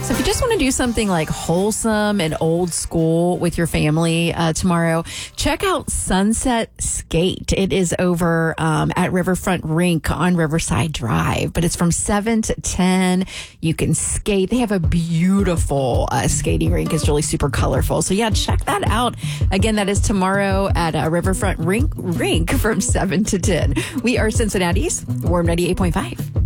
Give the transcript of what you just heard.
So if you just want to do something like wholesome and old school with your family tomorrow, check out Sunset Skate. It is over at Riverfront Rink on Riverside Drive, but it's from 7 to 10. You can skate. They have a beautiful skating rink. It's really super colorful. So yeah, check that out. Again, that is tomorrow at Riverfront Rink from 7 to 10. We are Cincinnati's Warm 98.5.